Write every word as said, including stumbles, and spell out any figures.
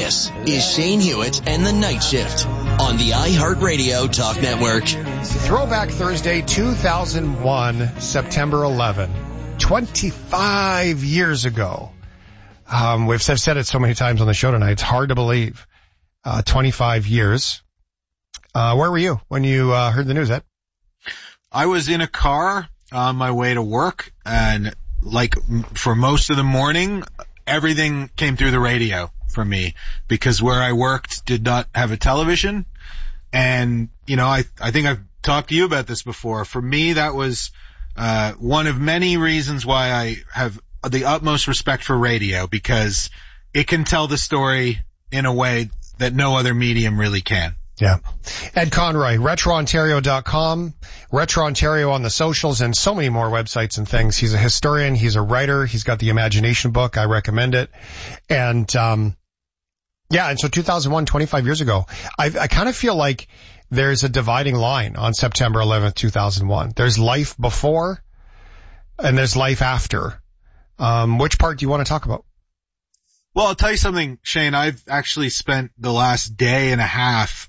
This is Shane Hewitt and the Night Shift on the iHeartRadio Talk Network. Throwback Thursday, two thousand one, September eleventh, twenty-five years ago. Um, we've said it so many times on the show tonight. It's hard to believe. Uh, twenty-five years. Uh, where were you when you uh, heard the news, Ed? I was in a car on my way to work, and like for most of the morning, everything came through the radio for me because where I worked did not have a television. And, you know, I, I think I've talked to you about this before. For me, that was uh, one of many reasons why I have the utmost respect for radio, because it can tell the story in a way that no other medium really can. Yeah. Ed Conroy, retro ontario dot com, Retro Ontario on the socials, and so many more websites and things. He's a historian. He's a writer. He's got the Imagination book. I recommend it. And, um, yeah, and so two thousand one, twenty-five years ago, I, I kind of feel like there's a dividing line on September eleventh, two thousand one. There's life before and there's life after. Um, which part do you want to talk about? Well, I'll tell you something, Shane. I've actually spent the last day and a half